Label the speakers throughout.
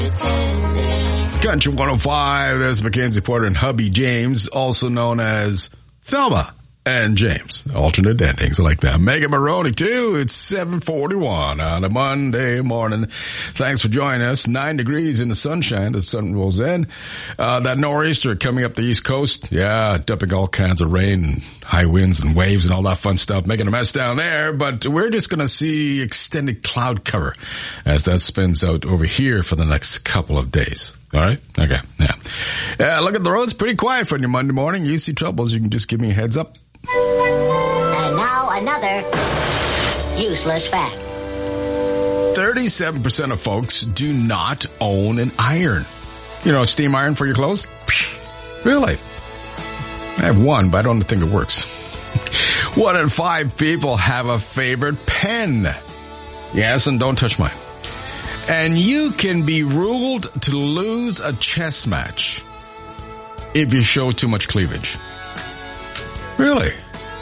Speaker 1: Country 105, there's Mackenzie Porter and hubby James, also known as Thelma and James. Alternate endings like that. Megan Maroney, too. It's 7:41 on a Monday morning. Thanks for joining us. 9 degrees in the sunshine. The sun rolls in. That nor'easter coming up the East Coast. Yeah, dumping all kinds of rain and high winds and waves and all that fun stuff, making a mess down there. But we're just going to see extended cloud cover as that spins out over here for the next couple of days. All right? Okay. Yeah. Look at the roads. Pretty quiet for your Monday morning. You see troubles, you can just give me a heads up.
Speaker 2: And now another useless fact.
Speaker 1: 37% of folks do not own an iron. You know, a steam iron for your clothes? Really? I have one, but I don't think it works. 1 in 5 people have a favorite pen. Yes, and don't touch mine. And you can be ruled to lose a chess match if you show too much cleavage. Really?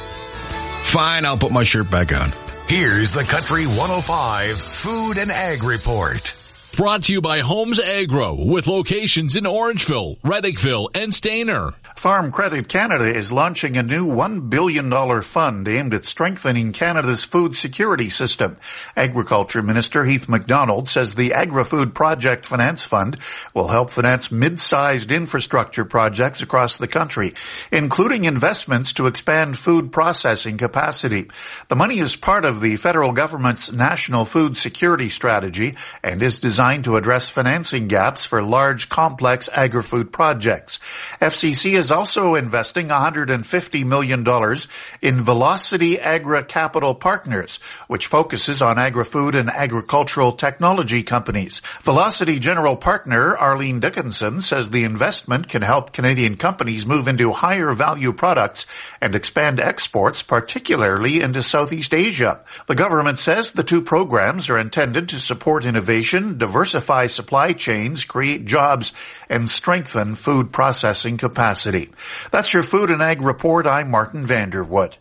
Speaker 1: Fine, I'll put my shirt back on.
Speaker 3: Here's the Country 105 Food and Ag Report.
Speaker 4: Brought to you by Homes Agro with locations in Orangeville, Reddickville, and Stayner.
Speaker 5: Farm Credit Canada is launching a new $1 billion fund aimed at strengthening Canada's food security system. Agriculture Minister Heath MacDonald says the Agri-Food Project Finance Fund will help finance mid-sized infrastructure projects across the country, including investments to expand food processing capacity. The money is part of the federal government's National Food Security Strategy and is designed to address financing gaps for large, complex agri-food projects. FCC is also investing $150 million in Velocity Agri-Capital Partners, which focuses on agri-food and agricultural technology companies. Velocity General Partner Arlene Dickinson says the investment can help Canadian companies move into higher value products and expand exports, particularly into Southeast Asia. The government says the two programs are intended to support innovation, diversify supply chains, create jobs, and strengthen food processing capacity. That's your Food and Ag Report. I'm Martin Vanderwood.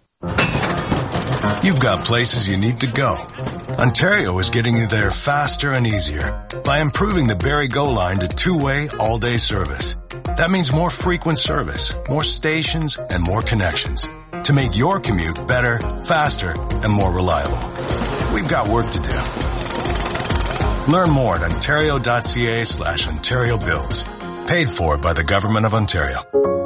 Speaker 3: You've got places you need to go. Ontario is getting you there faster and easier by improving the Barrie Go line to two-way all-day service. That means more frequent service, more stations, and more connections to make your commute better, faster, and more reliable. We've got work to do. Learn more at ontario.ca/Ontario Builds. Paid for by the Government of Ontario.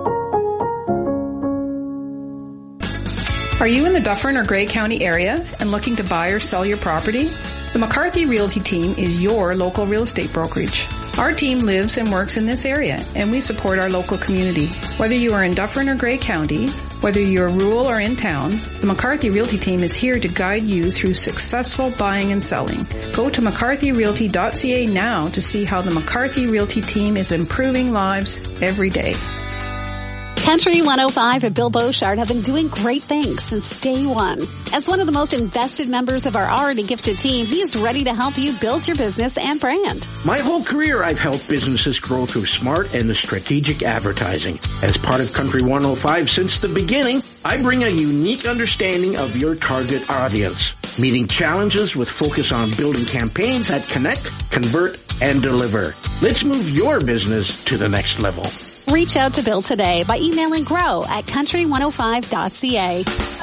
Speaker 6: Are you in the Dufferin or Grey County area and looking to buy or sell your property? The McCarthy Realty team is your local real estate brokerage. Our team lives and works in this area, and we support our local community. Whether you are in Dufferin or Grey County, whether you're rural or in town, the McCarthy Realty team is here to guide you through successful buying and selling. Go to mccarthyrealty.ca now to see how the McCarthy Realty team is improving lives every day.
Speaker 7: Country 105 and Bill Beauchard have been doing great things since day one. As one of the most invested members of our already gifted team, he is ready to help you build your business and brand.
Speaker 8: My whole career, I've helped businesses grow through smart and strategic advertising. As part of Country 105 since the beginning, I bring a unique understanding of your target audience, meeting challenges with focus on building campaigns that connect, convert, and deliver. Let's move your business to the next level.
Speaker 7: Reach out to Bill today by emailing grow@country105.ca.